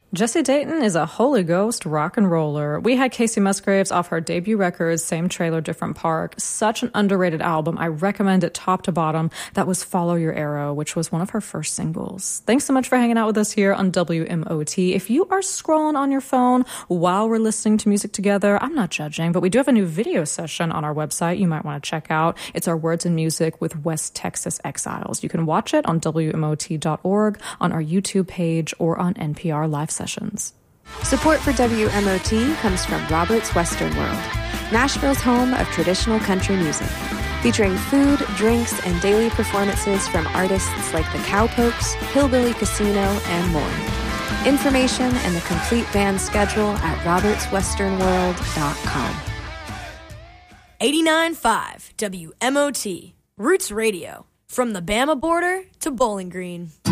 Jesse Dayton is a Holy Ghost rock and roller. We had Casey Musgraves off her debut record, Same Trailer, Different Park. Such an underrated album. I recommend it top to bottom. That was Follow Your Arrow, which was one of her first singles. Thanks so much for hanging out with us here on WMOT. If you are scrolling on your phone while we're listening to music together, I'm not judging, but we do have a new video session on our website you might want to check out. It's our Words and Music with West Texas Exiles. You can watch it on WMOT.org, on our YouTube page, or on NPR Live Sessions. Support for WMOT comes from Robert's Western World, Nashville's home of traditional country music, featuring food, drinks, and daily performances from artists like the Cowpokes, Hillbilly Casino, and more. Information and the complete band schedule at robertswesternworld.com. 89.5 WMOT, Roots Radio, from the Bama border to Bowling Green.